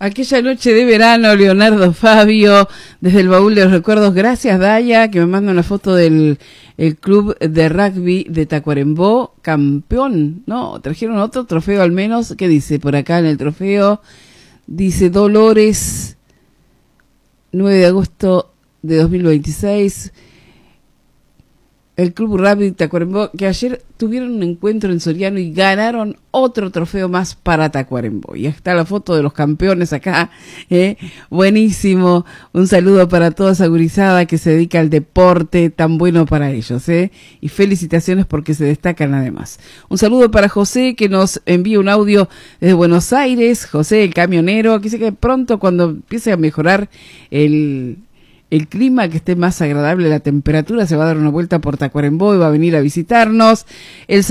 Aquella noche de verano, Leonardo Fabio, desde el baúl de los recuerdos. Gracias, Daya, que me manda una foto del el club de rugby de Tacuarembó, campeón, ¿no? Trajeron otro trofeo al menos. ¿Qué dice por acá en el trofeo? Dice Dolores, 9 de agosto de 2026. El Club Rugby de Tacuarembó, que ayer tuvieron un encuentro en Soriano y ganaron otro trofeo más para Tacuarembó. Y está la foto de los campeones acá, buenísimo. Un saludo para toda esa gurizada que se dedica al deporte, tan bueno para ellos, y felicitaciones porque se destacan además. Un saludo para José, que nos envía un audio desde Buenos Aires. José, el camionero, que dice que pronto, cuando empiece a mejorar el clima, que esté más agradable la temperatura, se va a dar una vuelta por Tacuarembó y va a venir a visitarnos. El